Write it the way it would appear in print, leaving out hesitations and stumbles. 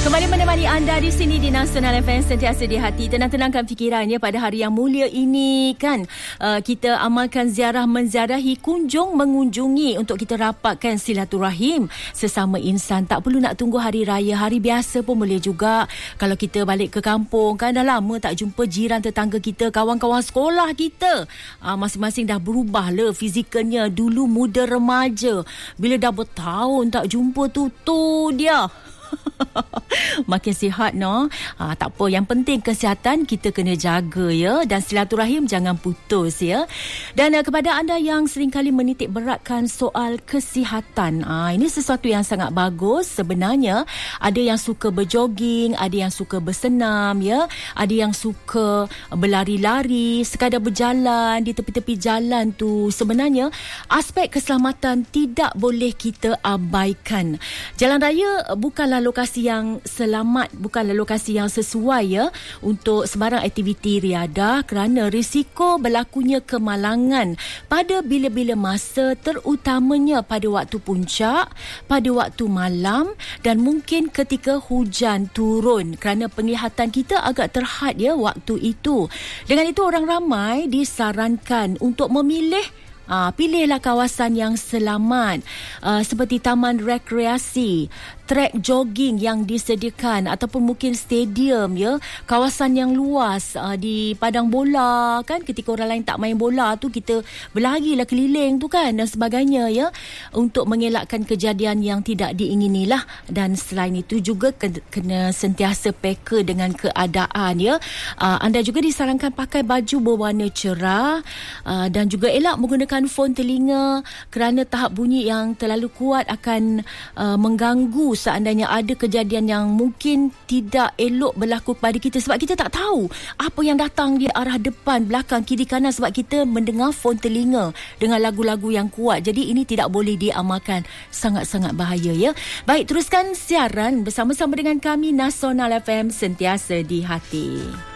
Kembali menemani anda di sini di Nasional FM, sentiasa di hati. Tenang-tenangkan fikirannya pada hari yang mulia ini kan. Kita amalkan ziarah menziarahi, kunjung mengunjungi untuk kita rapatkan silaturahim sesama insan. Tak perlu nak tunggu hari raya, hari biasa pun boleh juga. Kalau kita balik ke kampung kan, dah lama tak jumpa jiran tetangga kita, kawan-kawan sekolah kita. Masing-masing dah berubah lah fizikalnya. Dulu muda remaja, bila dah bertahun tak jumpa tu dia makin sihat tak apa, yang penting kesihatan kita kena jaga ya, dan silaturahim jangan putus ya. Dan kepada anda yang seringkali menitik beratkan soal kesihatan, ini sesuatu yang sangat bagus sebenarnya. Ada yang suka berjoging, ada yang suka bersenam ya, ada yang suka berlari-lari, sekadar berjalan di tepi-tepi jalan tu. Sebenarnya aspek keselamatan tidak boleh kita abaikan. Jalan raya bukanlah lokasi yang selamat, bukanlah lokasi yang sesuai ya untuk sebarang aktiviti riadah, kerana risiko berlakunya kemalangan pada bila-bila masa, terutamanya pada waktu puncak, pada waktu malam dan mungkin ketika hujan turun, kerana penglihatan kita agak terhad ya waktu itu. Dengan itu orang ramai disarankan untuk memilih pilihlah kawasan yang selamat, seperti taman rekreasi, trek jogging yang disediakan, ataupun mungkin stadium ya, kawasan yang luas di padang bola kan, ketika orang lain tak main bola tu kita berlarilah keliling tu kan, dan sebagainya ya, untuk mengelakkan kejadian yang tidak diinginilah. Dan selain itu juga kena sentiasa peka dengan keadaan ya. Anda juga disarankan pakai baju berwarna cerah, dan juga elak menggunakan fon telinga, kerana tahap bunyi yang terlalu kuat akan mengganggu seandainya ada kejadian yang mungkin tidak elok berlaku pada kita, sebab kita tak tahu apa yang datang di arah depan, belakang, kiri, kanan, sebab kita mendengar fon telinga dengan lagu-lagu yang kuat. Jadi ini tidak boleh diamalkan, sangat-sangat bahaya ya. Baik, teruskan siaran bersama-sama dengan kami Nasional FM, sentiasa di hati.